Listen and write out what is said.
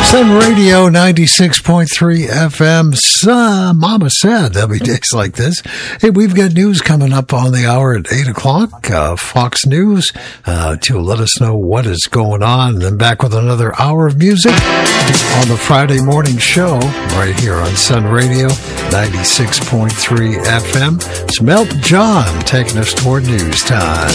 Sun Radio 96.3 FM. Mama said there'll be days like this. Hey, we've got news coming up on the hour at 8 o'clock. Fox News to let us know what is going on. And then back with another hour of music on the Friday morning show right here on Sun Radio 96.3 FM. It's Melt John taking us toward news time.